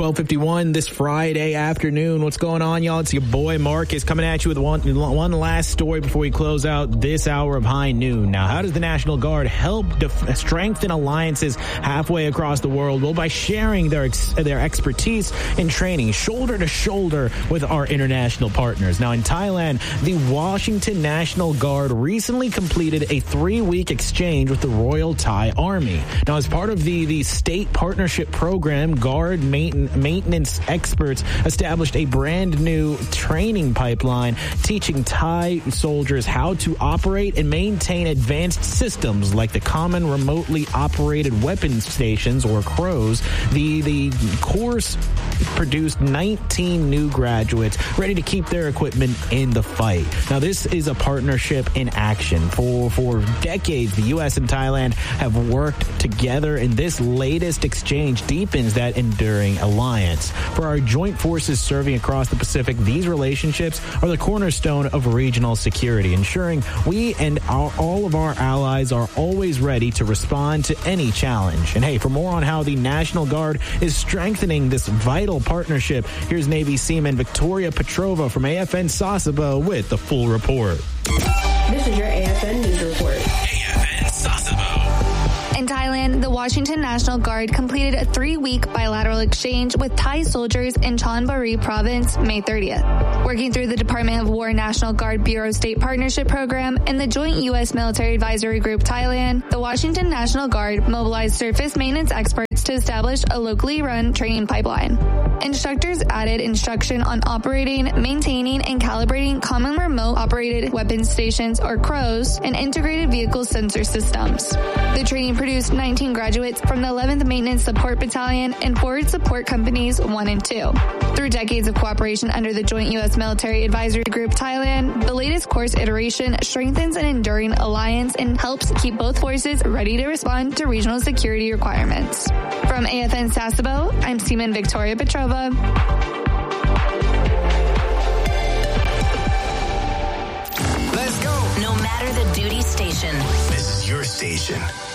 12:51 this Friday afternoon. What's going on, y'all? It's your boy Marcus coming at you with one last story before we close out this hour of High Noon. Now, how does the National Guard help strengthen alliances halfway across the world? Well, by sharing their expertise and training shoulder to shoulder with our international partners. Now, in Thailand, the Washington National Guard recently completed a 3-week exchange with the Royal Thai Army. Now, as part of the state partnership program, Guard maintenance experts established a brand new training pipeline teaching Thai soldiers how to operate and maintain advanced systems like the Common Remotely Operated Weapons Stations, or CROWS. The course produced 19 new graduates ready to keep their equipment in the fight. Now, this is a partnership in action. For decades, the U.S. and Thailand have worked together, and this latest exchange deepens that enduring alliance. For our joint forces serving across the Pacific, these relationships are the cornerstone of regional security, ensuring we and all of our allies are always ready to respond to any challenge. And hey, for more on how the National Guard is strengthening this vital partnership, here's Navy Seaman Victoria Petrova from AFN Sasebo with the full report. This is your AFN News Report. AFN Sasebo. In Thailand, the Washington National Guard completed a 3-week bilateral exchange with Thai soldiers in Chonburi Province May 30th. Working through the Department of War National Guard Bureau State Partnership Program and the Joint U.S. Military Advisory Group Thailand, the Washington National Guard mobilized surface maintenance experts to establish a locally run training pipeline. Instructors added instruction on operating, maintaining, and calibrating Common Remote Operated Weapons Stations, or CROWS, and integrated vehicle sensor systems. The training produced 19 graduates from the 11th Maintenance Support Battalion and Forward Support Companies 1 and 2. Through decades of cooperation under the Joint U.S. Military Advisory Group Thailand, the latest course iteration strengthens an enduring alliance and helps keep both forces ready to respond to regional security requirements. From AFN Sasebo, I'm Seaman Victoria Petrova. Let's go. No matter the duty station. This is your station.